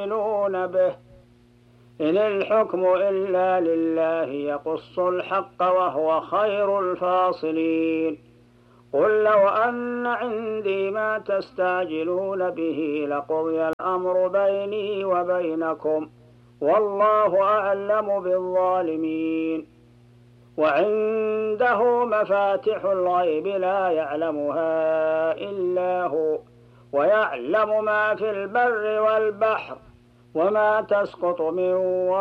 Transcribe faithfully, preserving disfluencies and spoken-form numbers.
يعملون به إن الحكم إلا لله يقص الحق وهو خير الفاصلين قل لو أن عندي ما تستعجلون به لقضي الأمر بيني وبينكم والله أعلم بالظالمين وعنده مفاتح الغيب لا يعلمها إلا هو ويعلم ما في البر والبحر وما تسقط من ورق